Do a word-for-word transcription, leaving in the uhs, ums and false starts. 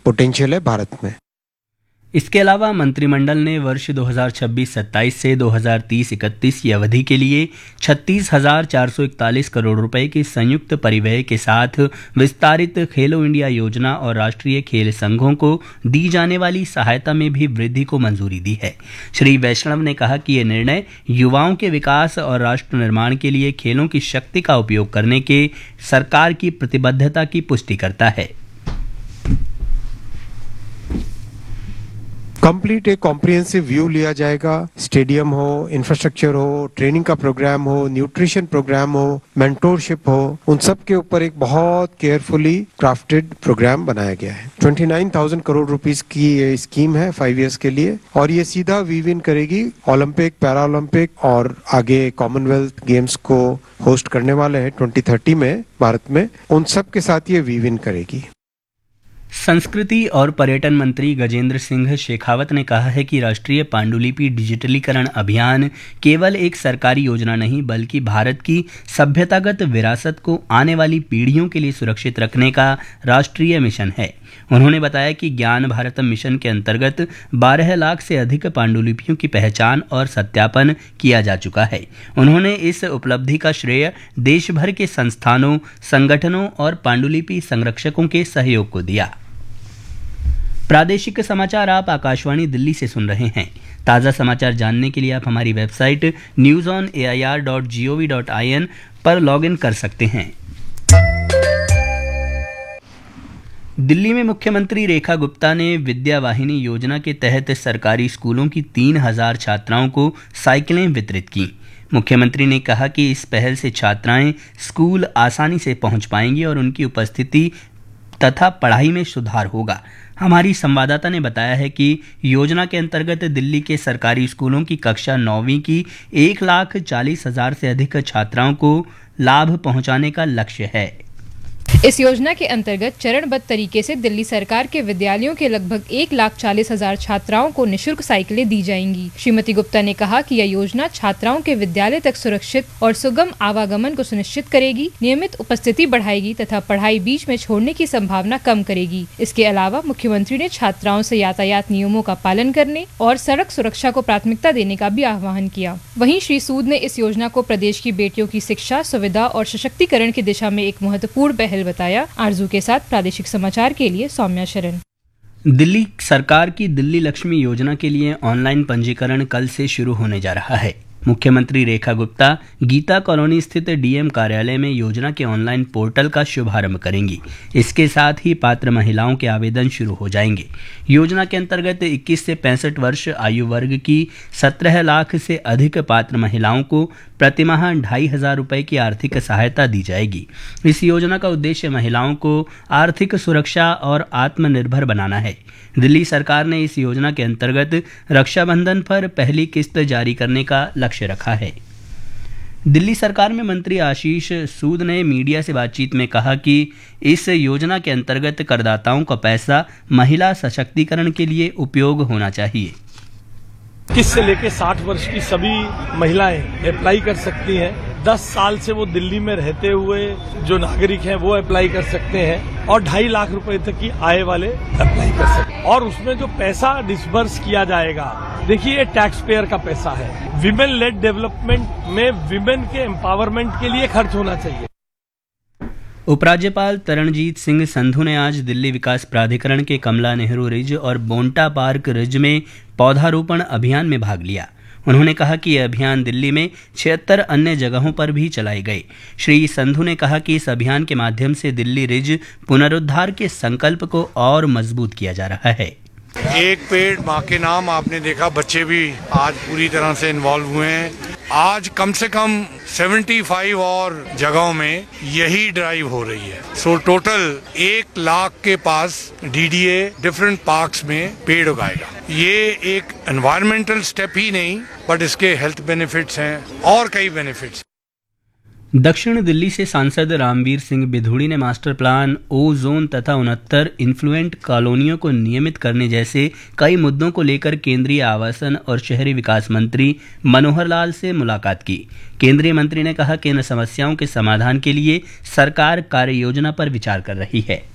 Potential है भारत में। इसके अलावा मंत्रिमंडल ने वर्ष दो हज़ार छब्बीस सत्ताईस से दो हज़ार तीस इकतीस की अवधि के लिए छत्तीस हजार चार सौ इकतालीस करोड़ रुपए के संयुक्त परिव्यय के साथ विस्तारित खेलो इंडिया योजना और राष्ट्रीय खेल संघों को दी जाने वाली सहायता में भी वृद्धि को मंजूरी दी है। श्री वैष्णव ने कहा कि यह निर्णय युवाओं के विकास और राष्ट्र निर्माण के लिए खेलों की शक्ति का उपयोग करने के सरकार की प्रतिबद्धता की पुष्टि करता है। कंप्लीट एक कॉम्प्रिहेंसिव व्यू लिया जाएगा। स्टेडियम हो, इंफ्रास्ट्रक्चर हो, ट्रेनिंग का प्रोग्राम हो, न्यूट्रिशन प्रोग्राम हो, मेंटोरशिप हो, उन सब के ऊपर एक बहुत केयरफुली क्राफ्टेड प्रोग्राम बनाया गया है। उनतीस हज़ार करोड़ रुपीस की ये स्कीम है फाइव इयर्स के लिए और ये सीधा वीव इन करेगी ओलंपिक, पैरा ओलंपिक और आगे कॉमनवेल्थ गेम्स को होस्ट करने वाले हैं ट्वेंटी थर्टी में भारत में, उन सब के साथ ये वीव इन करेगी। संस्कृति और पर्यटन मंत्री गजेंद्र सिंह शेखावत ने कहा है कि राष्ट्रीय पांडुलिपि डिजिटलीकरण अभियान केवल एक सरकारी योजना नहीं बल्कि भारत की सभ्यतागत विरासत को आने वाली पीढ़ियों के लिए सुरक्षित रखने का राष्ट्रीय मिशन है। उन्होंने बताया कि ज्ञान भारतम मिशन के अंतर्गत बारह लाख से अधिक पांडुलिपियों की पहचान और सत्यापन किया जा चुका है। उन्होंने इस उपलब्धि का श्रेय देश भर के संस्थानों, संगठनों और पांडुलिपि संरक्षकों के सहयोग को दिया। प्रादेशिक समाचार आप आकाशवाणी दिल्ली से सुन रहे हैं। ताज़ा समाचार जानने के लिए आप हमारी website news on A I R dot G O V dot I N पर लॉग इन कर सकते हैं। दिल्ली में मुख्यमंत्री रेखा गुप्ता ने विद्या वाहिनी योजना के तहत सरकारी स्कूलों की तीन हजार छात्राओं को साइकिलें वितरित की। मुख्यमंत्री ने कहा कि इस पहल से छात्राएं स्कूल आसानी से पहुंच पाएंगी और उनकी उपस्थिति तथा पढ़ाई में सुधार होगा। हमारी संवाददाता ने बताया है कि योजना के अंतर्गत दिल्ली के सरकारी स्कूलों की कक्षा नौवीं की एक लाख चालीस हजार से अधिक छात्राओं को लाभ पहुंचाने का लक्ष्य है। इस योजना के अंतर्गत चरणबद्ध तरीके से दिल्ली सरकार के विद्यालयों के लगभग एक लाख चालीस हजार छात्राओं को निशुल्क साइकिलें दी जाएंगी। श्रीमती गुप्ता ने कहा कि यह योजना छात्राओं के विद्यालय तक सुरक्षित और सुगम आवागमन को सुनिश्चित करेगी, नियमित उपस्थिति बढ़ाएगी तथा पढ़ाई बीच में छोड़ने की संभावना कम करेगी। इसके अलावा मुख्यमंत्री ने छात्राओं से यातायात नियमों का पालन करने और सड़क सुरक्षा को प्राथमिकता देने का भी आह्वान किया। वहीं श्री सूद ने इस योजना को प्रदेश की बेटियों की शिक्षा, सुविधा और सशक्तिकरण की दिशा में एक महत्वपूर्ण पहल बताया। आरजू के साथ प्रादेशिक समाचार के लिए सौम्या शरण। दिल्ली सरकार की दिल्ली लक्ष्मी योजना के लिए ऑनलाइन पंजीकरण कल से शुरू होने जा रहा है। मुख्यमंत्री रेखा गुप्ता गीता कॉलोनी स्थित डीएम कार्यालय में योजना के ऑनलाइन पोर्टल का शुभारंभ करेंगी। इसके साथ ही पात्र महिलाओं के आवेदन शुरू हो जाएंगे। योजना के अंतर्गत इक्कीस से पैंसठ वर्ष आयु वर्ग की सत्रह लाख से अधिक पात्र महिलाओं को प्रतिमाह ढाई हजार रुपए की आर्थिक सहायता दी जाएगी। इस योजना का उद्देश्य महिलाओं को आर्थिक सुरक्षा और आत्मनिर्भर बनाना है। दिल्ली सरकार ने इस योजना के अंतर्गत रक्षाबंधन पर पहली किस्त जारी करने का लक्ष्य रखा है। दिल्ली सरकार में मंत्री आशीष सूद ने मीडिया से बातचीत में कहा कि इस योजना के अंतर्गत करदाताओं का पैसा महिला सशक्तिकरण के लिए उपयोग होना चाहिए। इक्कीस से लेकर साठ वर्ष की सभी महिलाएं अप्लाई कर सकती हैं। दस साल से वो दिल्ली में रहते हुए जो नागरिक हैं वो अप्लाई कर सकते हैं और ढाई लाख रुपए तक की आय वाले अप्लाई कर सकते हैं। और उसमें जो पैसा डिसबर्स किया जाएगा, देखिए ये टैक्स पेयर का पैसा है। विमेन लेड डेवलपमेंट में विमेन के एम्पावरमेंट के लिए खर्च होना चाहिए। उपराज्यपाल तरणजीत सिंह संधू ने आज दिल्ली विकास प्राधिकरण के कमला नेहरू रिज और बोंटा पार्क रिज में पौधारोपण अभियान में भाग लिया। उन्होंने कहा कि यह अभियान दिल्ली में छिहत्तर अन्य जगहों पर भी चलाए गए। श्री संधू ने कहा कि इस अभियान के माध्यम से दिल्ली रिज पुनरुद्धार के संकल्प को और मजबूत किया जा रहा है। एक पेड़ माँ के नाम, आपने देखा बच्चे भी आज पूरी तरह से इन्वॉल्व हुए हैं। आज कम से कम पचहत्तर और जगहों में यही ड्राइव हो रही है। सो टोटल एक लाख के पास डीडीए डिफरेंट पार्क्स में पेड़ उगाएगा। ये एक एनवायरमेंटल स्टेप ही नहीं बट इसके हेल्थ बेनिफिट्स हैं और कई बेनिफिट्स। दक्षिण दिल्ली से सांसद रामवीर सिंह बिधूड़ी ने मास्टर प्लान, ओ जोन तथा उनहत्तर इन्फ्लुएंट कॉलोनियों को नियमित करने जैसे कई मुद्दों को लेकर केंद्रीय आवासन और शहरी विकास मंत्री मनोहर लाल से मुलाकात की। केंद्रीय मंत्री ने कहा कि इन समस्याओं के समाधान के लिए सरकार कार्य योजना पर विचार कर रही है।